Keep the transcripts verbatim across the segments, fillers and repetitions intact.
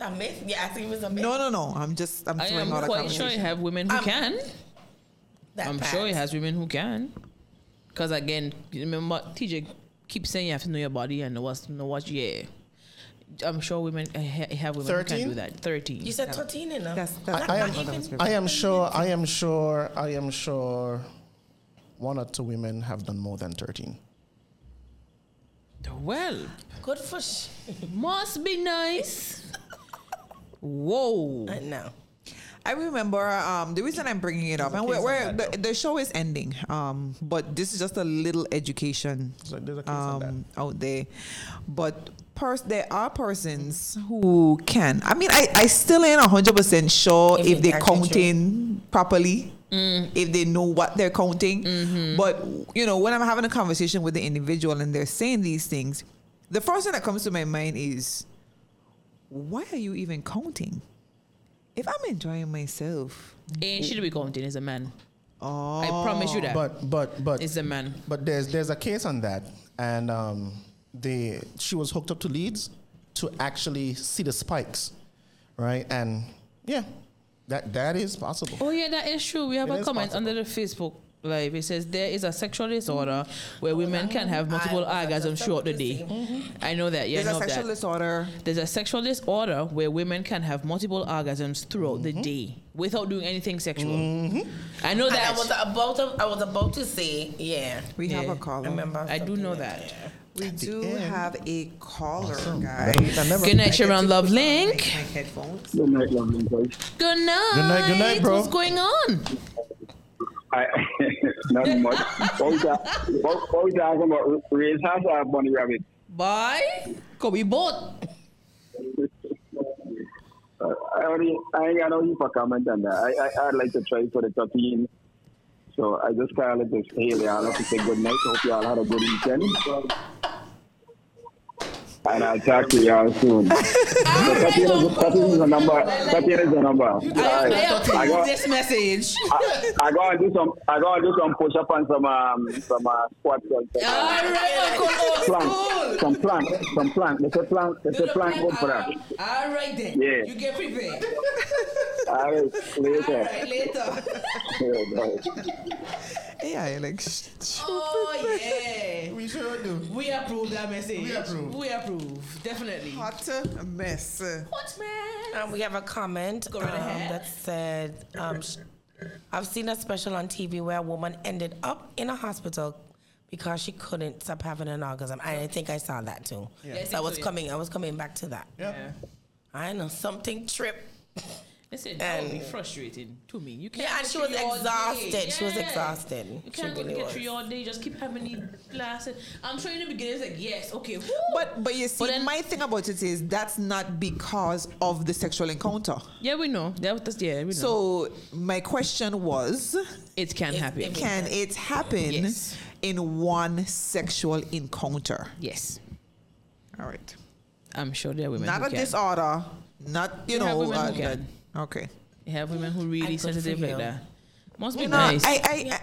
A myth? Yeah, I think it was a myth. No, no, no. I'm just, I'm I throwing am out a quite sure conversation. you have women who Um, can. That I'm part. sure it has women who can. Because again, remember, T J keeps saying you have to know your body and know what's, know what, yeah. I'm sure women uh, ha- have women who can thirteen? do that. thirteen. You said thirteen enough. That's, that's I, I Not am. even- I am sure. I am sure. I am sure. One or two women have done more than thirteen. Well, Good for sh- must be nice. Whoa. I know. I remember um, the reason I'm bringing it up, and we're, we're, the, the show is ending, um, but this is just a little education So there's a case on that. um, out there. But pers- there are persons who can. I mean, I, I still ain't one hundred percent sure If if, it they're actually counting properly, if they know what they're counting. But, you know, when I'm having a conversation with the individual and they're saying these things, the first thing that comes to my mind is, why are you even counting? If I'm enjoying myself, Ain't she to be counting is a man. oh, I promise you that. But but but It's a man. But there's there's a case on that, and um, the she was hooked up to leads to actually see the spikes, right? And yeah, that that is possible. Oh yeah, that is true. We have It a is comment possible. under the Facebook Live. It says there is a sexual disorder where women can have multiple I was orgasms just throughout the about to day. say. I know that. Yeah, I there's know a of sexual that. disorder. There's a sexual disorder where women can have multiple orgasms throughout the day without doing anything sexual. I know And I that. was about to, I was about to say, yeah. We have Yeah. a caller. Remember? I do something know like that. We do end. have a caller, guys. I never- Good night, I get Sharon to Love put on Link. My, my headphones. Good night, lovely boys. Good night. Good night, good night, bro. What's going on? I, nothing much. What we, ta- what, what we talking about? Raise hands or bunny rabbit? Bye. Could be both. Uh, I already, I ain't got no heap of comment on that. I, I, I'd like to try for the thirteen. So I just kind of like to say, hey, I'll have to say good night. Hope y'all had a good weekend. And I'll talk to y'all soon. So thirteen is, thirteen is the number. thirteen is the number. All I, right. I I approve got, this message. I, I gotta do some. I gotta do some push up and some um some uh, squats and All some right, Uncle Old plank, School. some plank, some plank. They say plank. They say plank good for that. All right then. Yeah. You get prepared. All right, later. All right, later. Yeah, bye. Yeah, I like. sh- Oh yeah. We sure do. We approve that message. We approve. We approve. Definitely. Hot mess. What man? Um, we have a comment Go um, right ahead. that said, um, sh- I've seen a special on T V where a woman ended up in a hospital because she couldn't stop having an orgasm. I think I saw that too. Yeah, I So I think was so, yeah. coming, I was coming back to that. Yeah. I know something tripped. Listen, that would be And- frustrating to me. You can't Yeah, and get she was through your exhausted. day. She was Yeah. exhausted. You She can't really get was. through your day. Just keep having these glasses. I'm sure in the beginning it's like, yes, okay. woo. But but you see, But then- my thing about it is that's not because of the sexual encounter. yeah, we know. That, that's yeah, we know. So my question was, it can If- happen. if- can it happen Yes. in one sexual encounter? yes, All right. I'm sure there are women Not who a can. disorder. Not you You have know. women who uh, can. Okay. You have women who really I good sensitive for like you. that. Must be You know, nice. I, I,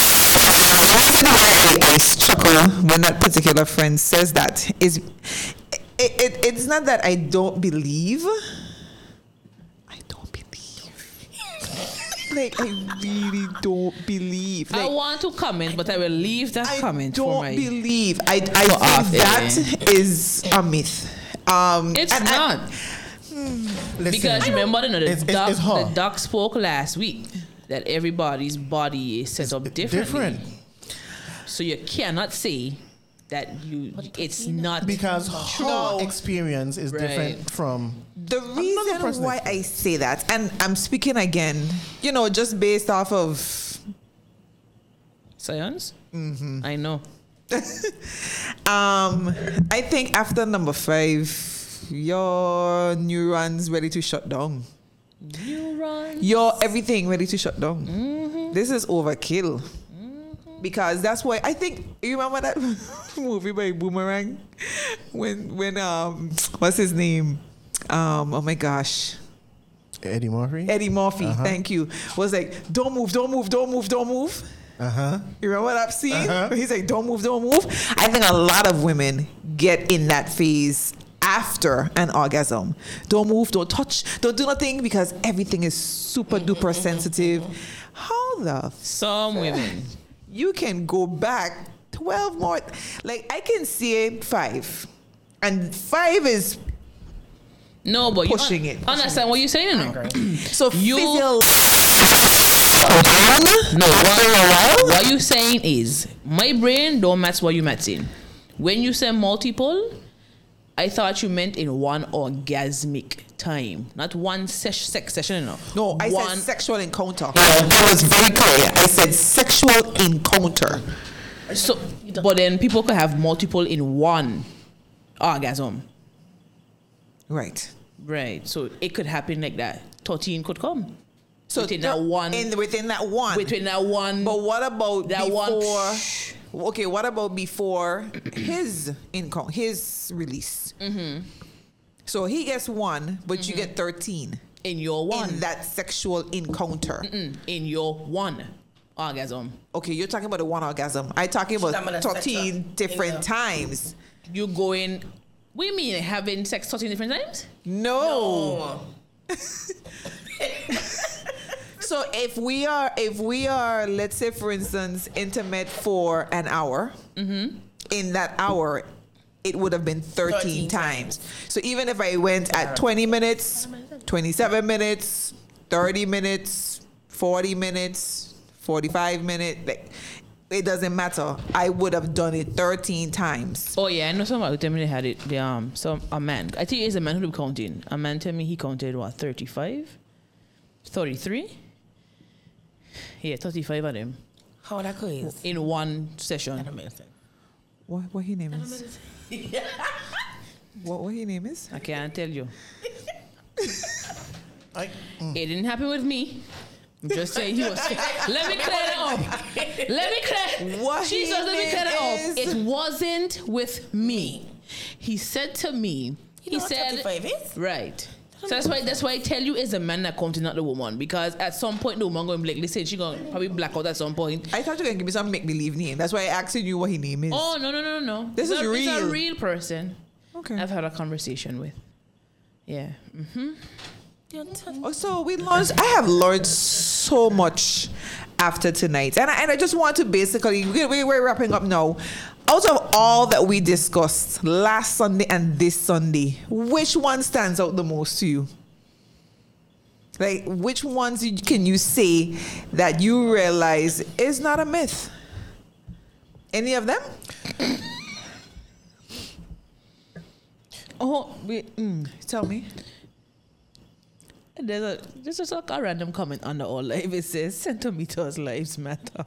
I, I, I struggle when that particular friend says that. Is it, it, it's not that I don't believe. I don't believe. Like I really don't believe. I Like, want to comment, but I will leave that I comment don't for my. believe. I, I For off think air. that is a myth. Um, It's and I- not. Listen, Because remember, the, the, It's- it's- doc, it's her. the doc spoke last week that everybody's body is set up differently. different So you cannot say that you it's not because true. her experience is Right. different from The Another reason person why I say that, and I'm speaking again, you know, just based off of, science. Mm-hmm. I know. um, I think after number five, your neurons ready to shut down. Neurons. Your everything ready to shut down. Mm-hmm. This is overkill. Because that's why I think you remember that movie by Boomerang when when um what's his name um oh my gosh Eddie Murphy. Eddie Murphy, Uh-huh. thank you, was like, don't move, don't move, don't move, don't move. Uh huh. You remember that scene? Uh-huh. He's like, don't move, don't move. I think a lot of women get in that phase after an orgasm. Don't move, don't touch, don't do nothing because everything is super duper sensitive. How the Some women. you can go back twelve more? Like I can see five, and five is No, but Pushing you it. understand what you're saying, no? so You- physio- No, what, what you saying is my brain don't match what you matching. When you say multiple, I thought you meant in one orgasmic time, not one sesh, sex session. No, No, I one, said sexual encounter. That was very clear. I said sexual encounter. So, but then people could have multiple in one orgasm, Right. right? So it could happen like that. thirteen could come. So Within that one- in within that one. Between that one, But what about that one- before? Okay, what about before his income, his release? Mm-hmm. So he gets one, but Mm-hmm. you get thirteen in your one, in that sexual encounter. Mm, in your one orgasm, Okay, you're talking about the one orgasm. I'm talking about talking about the thirteen sexual different in the- times. you going. What do you mean having sex thirteen different times? No. So if we are, if we are, let's say for instance, intimate for an hour, Mm-hmm. in that hour, it would have been thirteen, thirteen times. So even if I went at twenty minutes, twenty-seven minutes, thirty minutes, forty minutes, forty-five minutes, like, it doesn't matter. I would have done it thirteen times. Oh yeah, I know somebody who tell me they had it. The um, some a man. I think it's a man who be counting. A man tell me he counted what thirty-five, thirty-three. Yeah, thirty-five of them How that is? in one session. What what his name is? what what his name is? I can't tell you. I, It didn't happen with me. I'm just saying he was. Let me clear it up. Let me clear. What Jesus, his let me clear it name up. is? It wasn't with me. He said to me. You He know what said. thirty-five is? Right. So that's why that's why I tell you it's a man that counting, not the woman. Because at some point the woman going to be like, listen, she going to probably black out at some point. I thought you were gonna give me some make believe name. That's why I asked you what his name is. Oh no no no no no. This It's is a, It's a real. real person. Okay. I've had a conversation with. Yeah. Mm-hmm. Oh, so we learned. I have learned so much after tonight, and I, and I just want to basically we, we, we're wrapping up now. Out of all that we discussed last Sunday and this Sunday, which one stands out the most to you? Like, which ones you- can you say that you realize is not a myth? Any of them? Oh, wait. Mm. Tell me. There's a there's just like a random comment under all life. It says centimeters lives matter.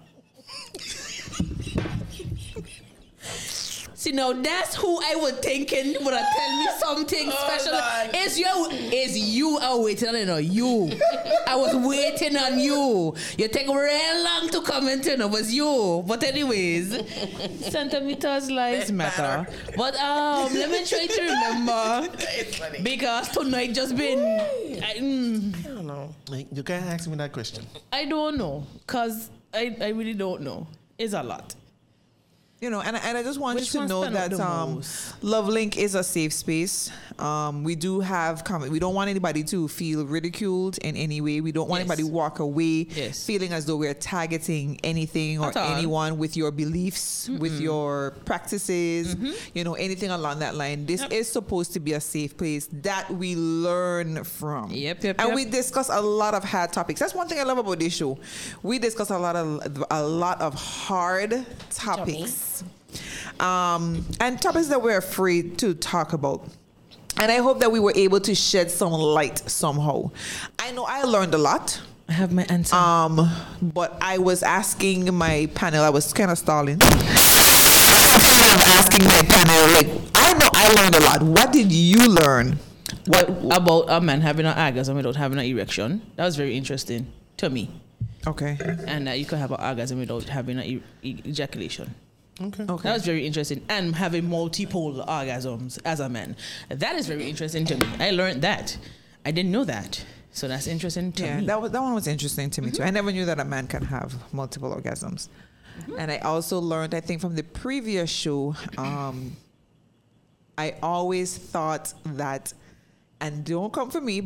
See now that's who I was thinking would have tell me something special. God. It's you it's you I was waiting on you know, you. I was waiting on you. You take real long to comment in, it was you. But anyways, centimeters lives matter. But um let me try to remember because tonight just been I, mm, I don't know. like, you can't ask me that question. I don't know, cause I, I really don't know. It's a lot. You know, and, and I just want Which you to one know stand out that the um, most? Love Link is a safe space. Um, we do have comment. We don't want anybody to feel ridiculed in any way. We don't want Yes. anybody to walk away Yes. feeling as though we're targeting anything or At all. anyone with your beliefs, with your practices, you know, anything along that line. This Yep. is supposed to be a safe place that we learn from. Yep, yep, And yep. we discuss a lot of hard topics. That's one thing I love about this show. We discuss a lot of a lot of hard topics. Um, and topics that we're afraid to talk about. And I hope that we were able to shed some light somehow. I know I learned a lot. I have my answer. Um, but I was asking my panel, I was kind of stalling. I was asking my panel, like, I know I learned a lot. What did you learn? what about a man having an orgasm without having an erection? That was very interesting to me. Okay. And that you could have an orgasm without having an e- e- ejaculation. Okay. Okay. That was very interesting. And having multiple orgasms as a man. That is very interesting to me. I learned that. I didn't know that. So that's interesting to Yeah, me. that was, that one was interesting to me too. I never knew that a man can have multiple orgasms. And I also learned, I think, from the previous show, um, I always thought that, and don't come for me,